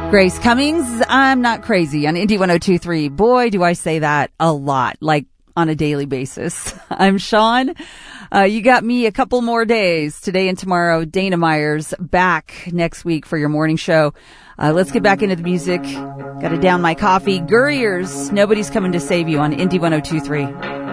Grace Cummings, I'm not crazy on Indie 102.3. Boy, do I say that a lot, like on a daily basis. I'm Sean. You got me a couple more days, today and tomorrow. Dana Myers back next week for your morning show. Let's get back into the music. Got to down my coffee. Gurriers, Nobody's Coming to Save You on Indie 102.3.